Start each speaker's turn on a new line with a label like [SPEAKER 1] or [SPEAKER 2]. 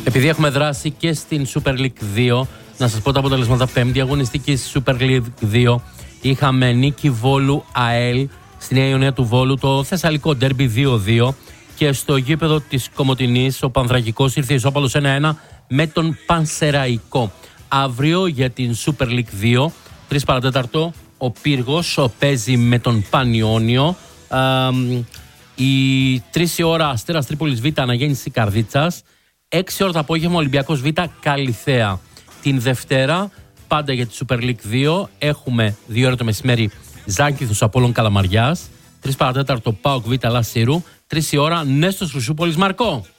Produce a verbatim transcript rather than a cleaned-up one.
[SPEAKER 1] Επειδή έχουμε δράσει και στην Super League δύο, να σας πω τα αποτελέσματα. Πέμπτη αγωνιστική στη Super League δύο. Είχαμε νίκη Βόλου ΑΕΛ στην Νέα Ιωνία του Βόλου, το Θεσσαλικό Ντέρμπι δύο δύο. Και στο γήπεδο της Κομοτηνής ο Πανδρακικός ήρθε ισόπαλος ένα ένα με τον Πανσεραϊκό. Αύριο για την Super League δύο, τρεις παρατέταρτο, ο Πύργος παίζει με τον Πανιόνιο. Η τρεις η ώρα Αστέρας Τρίπολης Β, Αναγέννηση Καρδίτσας. έξι ώρα το απόγευμα Ολυμπιακός Β, Καλιθέα. Την Δευτέρα, πάντα για τη Super League δύο, έχουμε δύο ώρα το μεσημέρι Ζάκηθος Απόλλων Καλαμαριάς. τρεις παρατέταρτο ΠΑΟΚ Β, Λασίρου. τρεις η ώρα Νέστος Χρυσούπολης Μαρκό.